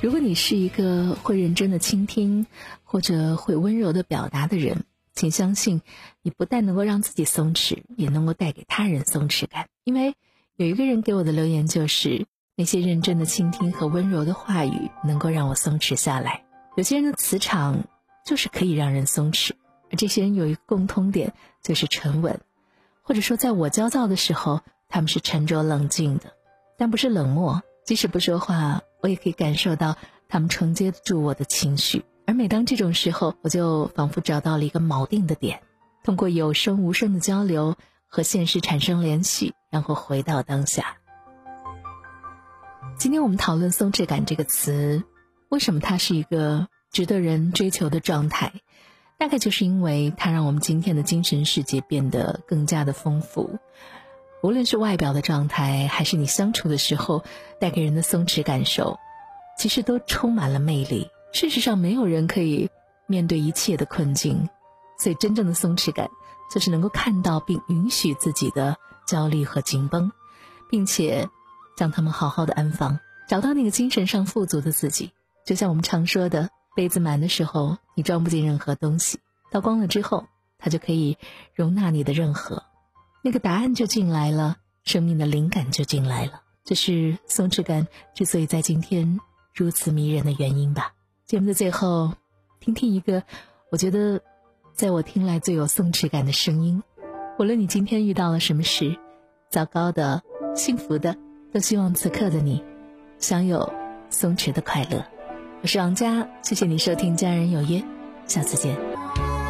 如果你是一个会认真的倾听或者会温柔的表达的人，请相信你不但能够让自己松弛，也能够带给他人松弛感。因为有一个人给我的留言就是，那些认真的倾听和温柔的话语能够让我松弛下来。有些人的磁场就是可以让人松弛，而这些人有一个共通点，就是沉稳，或者说在我焦躁的时候，他们是沉着冷静的，但不是冷漠。即使不说话，我也可以感受到他们承接住我的情绪。而每当这种时候，我就仿佛找到了一个锚定的点，通过有声无声的交流和现实产生联系，然后回到当下。今天我们讨论松弛感这个词，为什么它是一个值得人追求的状态？大概就是因为它让我们今天的精神世界变得更加的丰富。无论是外表的状态，还是你相处的时候带给人的松弛感受，其实都充满了魅力。事实上，没有人可以面对一切的困境，所以真正的松弛感就是能够看到并允许自己的焦虑和紧绷，并且将它们好好的安放，找到那个精神上富足的自己。就像我们常说的，杯子满的时候你装不进任何东西，倒光了之后它就可以容纳你的任何，那个答案就进来了，生命的灵感就进来了。这是松弛感之所以在今天如此迷人的原因吧。节目的最后，听听一个我觉得在我听来最有松弛感的声音。无论你今天遇到了什么事，糟糕的、幸福的，都希望此刻的你享有松弛的快乐。我是王佳，谢谢你收听家人有约，下次见。